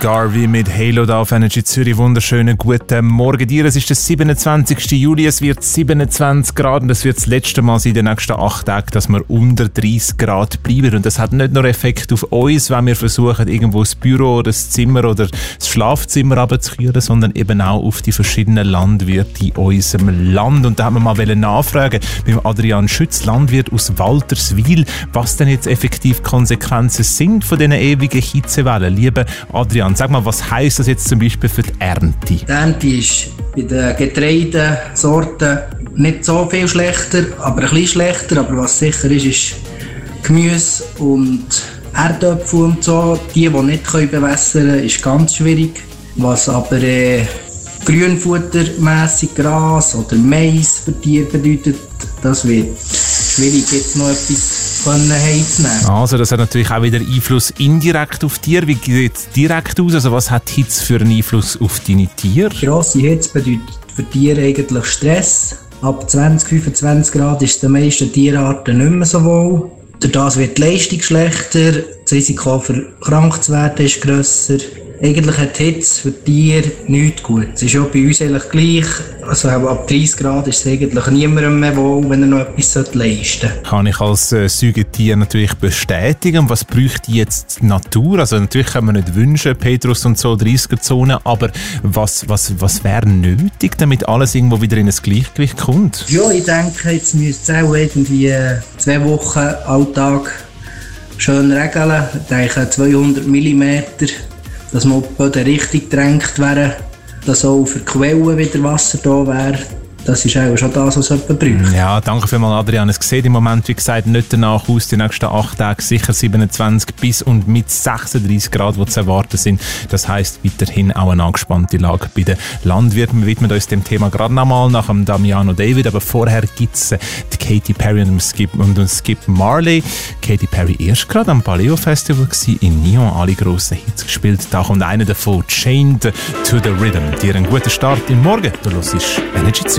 Garvey mit Halo da auf Energy Zürich. Wunderschönen guten Morgen dir. Es ist der 27. Juli, es wird 27 Grad und es wird das letzte Mal sein in den nächsten 8 Tagen, dass wir unter 30 Grad bleiben. Und das hat nicht nur Effekt auf uns, wenn wir versuchen, irgendwo das Büro oder das Zimmer oder das Schlafzimmer runterzukühlen, sondern eben auch auf die verschiedenen Landwirte in unserem Land. Und da haben wir mal nachfragen beim Adrian Schütz, Landwirt aus Walterswil, was denn jetzt effektiv Konsequenzen sind von diesen ewigen Hitzewellen. Lieber Adrian, sag mal, was heisst das jetzt zum Beispiel für die Ernte? Die Ernte ist bei den Getreidesorten nicht so viel schlechter, aber ein bisschen schlechter. Aber was sicher ist, ist Gemüse und Erdäpfel und so. Die nicht bewässern können, ist ganz schwierig. Was aber grünfuttermässig Gras oder Mais für Tiere bedeutet, das wird schwierig, jetzt noch etwas heimzunehmen. Also das hat natürlich auch wieder Einfluss indirekt auf Tiere. Wie sieht es direkt aus? Also was hat Hitze für einen Einfluss auf deine Tiere? Grosse Hitze bedeutet für Tiere eigentlich Stress. Ab 20-25 Grad ist es den meisten Tierarten nicht mehr so wohl. Durch das wird die Leistung schlechter, das Risiko für krank zu werden ist grösser. Eigentlich hat die Hitze für Tiere nichts gut. Es ist auch bei uns eigentlich gleich. Also ab 30 Grad ist es eigentlich niemandem mehr wohl, wenn er noch etwas leisten sollte. Kann ich als Säugetier natürlich bestätigen. Was bräuchte jetzt die Natur? Also natürlich kann man nicht wünschen, Petrus und so, 30er-Zone, aber was wäre nötig, damit alles irgendwo wieder in ein Gleichgewicht kommt? Ja, ich denke, jetzt müsste es auch irgendwie 2 Wochen Alltag schön regeln. Ich denke 200 mm. Dass man die Böden richtig gedrängt wären, dass auch für die Quellen wieder Wasser da wäre. Das ist auch schon das, was jemand braucht. Ja, danke vielmals, Adrian. Es sieht im Moment, wie gesagt, nicht danach aus. Die nächsten 8 Tage sicher 27 bis und mit 36 Grad, die zu erwarten sind. Das heisst weiterhin auch eine angespannte Lage bei den Landwirten. Wir widmen uns dem Thema gerade nochmal nach dem Damiano David. Aber vorher gibt es die Katy Perry und Skip Marley. Katy Perry erst gerade am Paleo Festival in Nyon. Alle grossen Hits gespielt. Da kommt einer davon, Chained to the Rhythm. Dir einen guten Start im Morgen. Du hörst Energy Zürich.